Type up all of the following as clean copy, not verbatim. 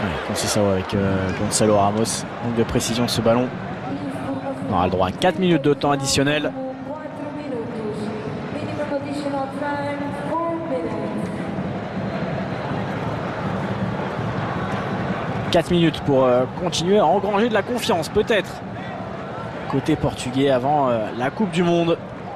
Conceição avec Gonçalo Ramos. Manque de précision de ce ballon. On aura le droit à 4 minutes de temps additionnel. « 4 minutes pour continuer à engranger de la confiance, peut-être, côté portugais avant la Coupe du Monde. »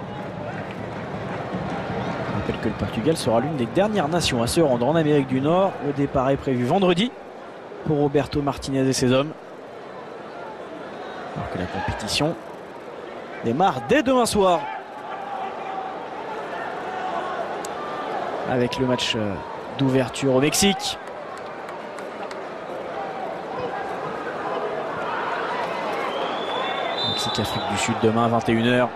Je rappelle que le Portugal sera l'une des dernières nations à se rendre en Amérique du Nord. Le départ est prévu vendredi pour Roberto Martinez et ses hommes. Alors que la compétition démarre dès demain soir. Avec le match d'ouverture au Mexique. Mexique-Afrique du Sud demain 21h.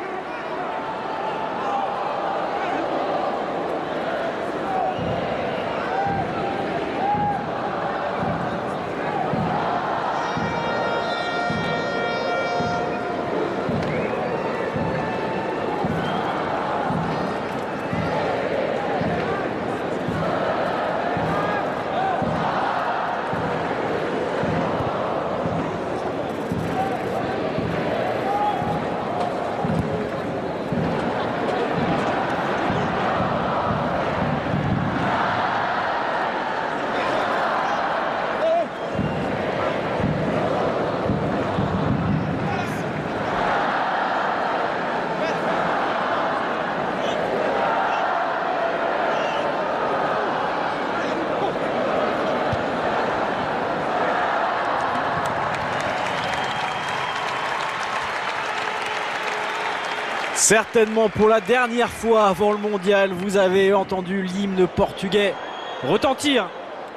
Certainement pour la dernière fois avant le mondial, vous avez entendu l'hymne portugais retentir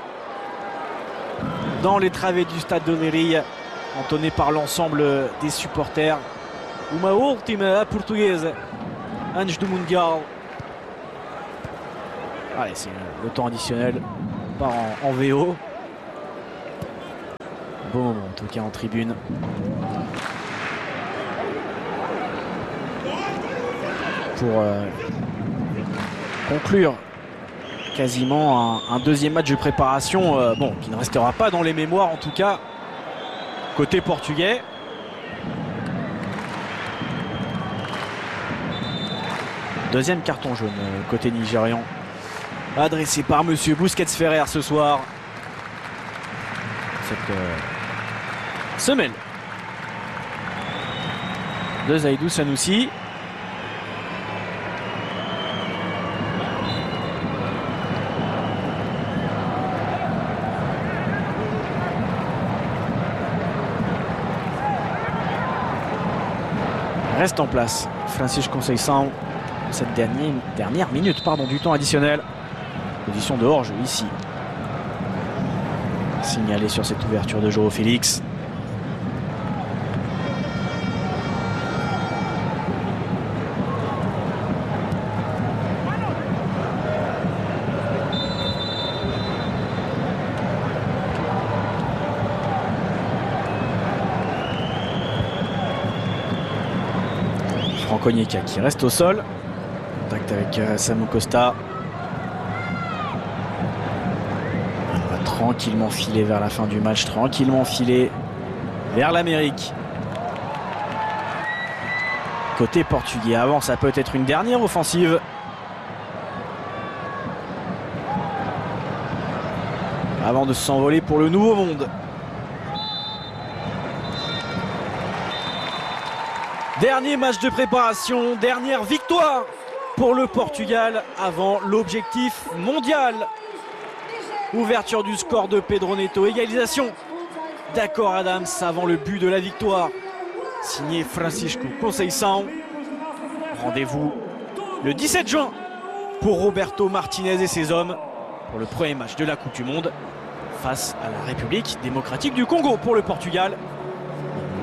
dans les travées du stade de Leiria, entonné par l'ensemble des supporters. Uma última portuguesa antes do Mundial. Allez, c'est le temps additionnel. On part en VO. Beau moment en tout cas en tribune. Pour conclure quasiment un deuxième match de préparation bon, qui ne restera pas dans les mémoires en tout cas côté portugais. Deuxième carton jaune côté nigérian adressé par monsieur Busquets Ferrer ce soir. Cette semelle de Zaidou Sanoussi. Reste en place Francisco Conceição, cette dernière minute du temps additionnel. Position de hors-jeu ici. Signalé sur cette ouverture de João Félix. Franco Onyeka qui reste au sol. Contact avec Samu Costa. On va tranquillement filer vers la fin du match, tranquillement filer vers l'Amérique. Côté portugais, avant ça peut être une dernière offensive. Avant de s'envoler pour le nouveau monde. Dernier match de préparation, dernière victoire pour le Portugal avant l'objectif mondial. Ouverture du score de Pedro Neto, égalisation d'Acor Adams avant le but de la victoire. Signé Francisco Conceição. Rendez-vous le 17 juin pour Roberto Martinez et ses hommes pour le premier match de la Coupe du Monde face à la République démocratique du Congo pour le Portugal.